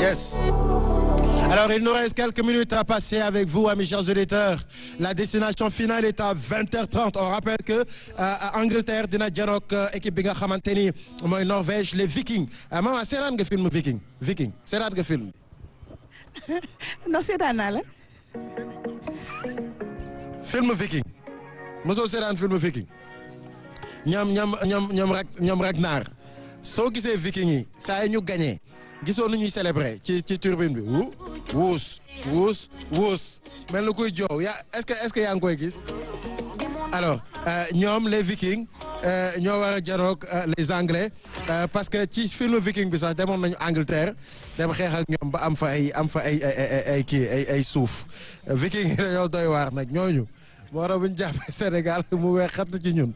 Yes. Alors, il nous reste quelques minutes à passer avec vous, amis chers auditeurs. La destination finale est à 20h30. On rappelle que Angleterre dina janook équipe bi nga xamante ni mooy Norvège les Vikings. Maman seetaan nga film Viking seetaan nga film. non seetaan naa la. film Viking mosoo seetaan film Viking. ñoom Ragnar soo gisee Viking yi saa yi ñu gagné. gisoo nu ñuy célébrer ci turbine bi wuus mel na kuy joow est-ce que yaa ngi koy gis alors ñoom les Vikings ñoo war a janoog les Anglais parce que ci film Viking bi sax demoon nañu Angleterre dem xeex ak ñoom ba am fa ay suuf Viking yi dañoo doy waar nag ñooñu moo tax bu ñu jàppee Sénégal mu weex xat ci ñun.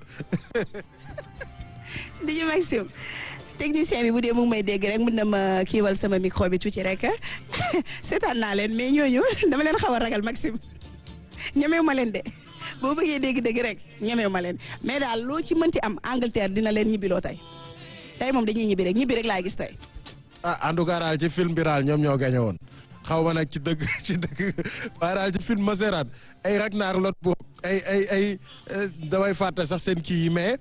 di ñu Maxime technicien bi bu dee mu ngi may dégg rek mën na ma kiiwal sama micro bi tuuti rek seetaan naa leen mais ñooñu dama leen xaw a ragal Maxime ñemewu ma leen de boo bëggee dégg-dégg rek ñemewu ma leen mais daal loo ci mënti am Angleterre dina leen ñibbiloo tey moom dañuy ñibbi rek laa gis tey. en tout cas daal ci film bi daal ñoom ñoo gagné woon xaw ma nag ci dëgg waaye daal ci film Maserati ay Ragnar Lothbrok ay damay fàtte sax seen kii yi mais.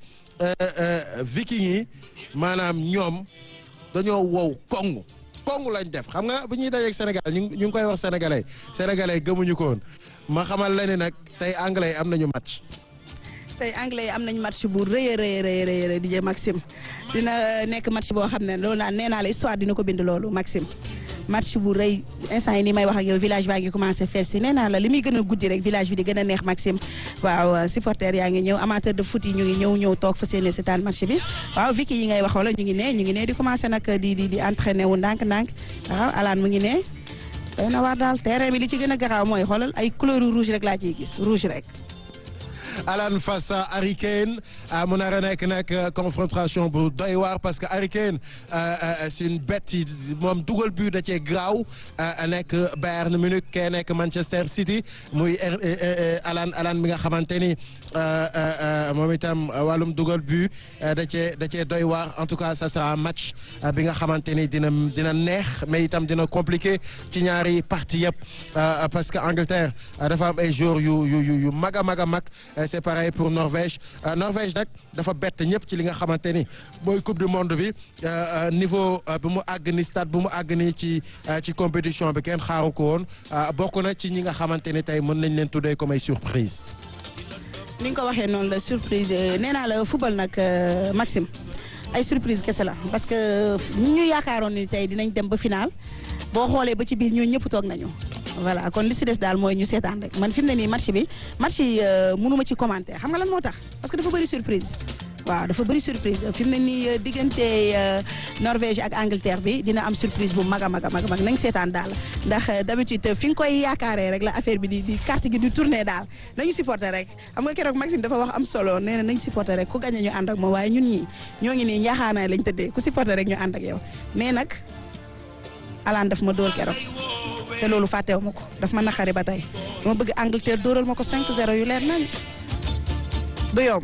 Viking yi maanaam ñoom dañoo wow kongu lañ def xam nga bu ñuy dajeeg Sénégal ñu ngi koy wax sénégalais gëmuñu ko woon ma xamal la ne nag tey anglais yi am nañu match. tey anglais yi am nañu match bu rëy DJ Maxime dina nekk match boo xam ne loolu nee naa la histoire dina ko bind loolu Maxime. match bu rëy instant yi nii may wax ak yow village baa ngi commencé fees si nee naa la li muy gën a guddi rek village bi di gën a neex Maxime waaw supporter yaa ngi ñëw amateur de foot yi ñu ngi ñëw toog fa seen seetaan match bi waaw Vicky yi ngay wax wala ñu ngi ne di commencé nag di entraîné wu ndànk-ndànk waaw alaan mu ngi ne day na war daal terrain bi li ci gën a garaaw mooy xoolal ay couleur rouge rek laa ciy gis rouge rek. Alan face à Harry Kane mu nar a nekk nag confrontation bu doy waar parce que Harry Kane c'est une bête moom dugal but da cee graaw nekk Bayern Munich kee nekk Manchester City muy Alan mi nga xamante ni moom itam wàllum dugal but da cee doy waar en tout cas ça sera un match bi nga xamante ni dina neex mais itam dina compliqué ci ñaari partie yëpp parce que Angleterre dafa am ay joueurs yu mag a mag. C'est pareil pour Norvège Norvège nag dafa bett ñëpp ci li nga xamante ni mooy coupe du monde bi niveau bu mu àgg ni stade bu mu àgg ni ci compétition bi kenn xaaru ko woon bokk na ci ñi nga xamante ni tey mën nañ leen tuddee comme ay surprise. ni nga ko waxee noonu la surprise nee naa la football nag Maxime ay surprise kese la parce que ñu yaakaaroon ni tey dinañ dem ba final boo xoolee ba ci biir ñoo ñëpp toog nañu. voilà kon li si des daal mooy ñu seetaan rek man fi mu ne nii match yi mënuma ci commenter xam nga lan moo tax parce que dafa bëri surprise waaw dafa bëri surprise fi mu ne nii diggante Norvège ak Angleterre bi dina am surprise bu mag a mag nañ seetaan daal ndax d'habitude fi nga koy yaakaaree rek la affaire bi di carte gi di tourner daal nañu supporter rek xam nga keroog Maxime dafa wax am solo nee na nañu supporter rek ku gagné ñu ànd ak moom waaye ñun ñii ñoo ngi nii njaaxaanaay lañ tëddee ku supporter rek ñu ànd ak yow mais nag alaan daf ma dóor keroog te loolu fàttewu ma ko daf ma naqari ba tey dama bëgg Angleterre dóoral ma ko 5-0 yu leer nañ du yomb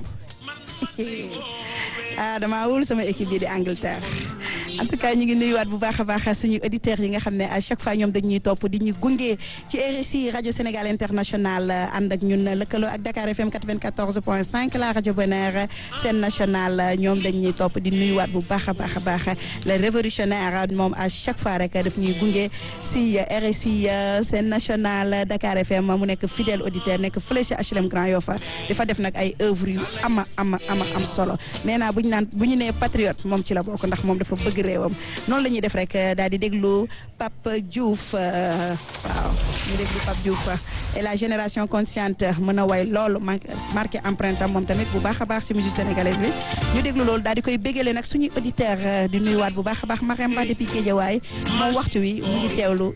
damaa wóolu sama équipe bi di Angleterre en tout cas ñu ngi nuyuwaat bu baax a baax suñu auditeurs yi nga xam ne à chaque fois ñoom dañuy topp di ñu gunge ci RSI rajo Sénégal International ànd ak ñun lëkkaloo ak Dakar FM 94.5 la rajo Bonheur Sen National ñoom dañuy topp di nuyuwaat bu baax a baax le révolutionnaire moom à chaque fois rek daf ñuy gunge si RSI Sen National Dakar FM mu nekk fidèle auditeur nekk fële ci HLM Grand Yoff dafa def nag ay œuvres yu am solo nee naa bu ñu nee patriote moom ci la bokk ndax moom dafa bëgg réewam noonu la ñuy def rek daal di déglu Pape Diouf waaw ñu déglu Pape Diouf et la génération consciente mën a way loolu marqué empreinte am moom tamit bu baax a baax ci musique sénégalaise bi ñu déglu loolu daal di koy bégale nag suñuy auditeur di nuyuwaat bu baax a baax Marème Ba depuis Guédiawaye moom waxtu wi mu ngi teewlu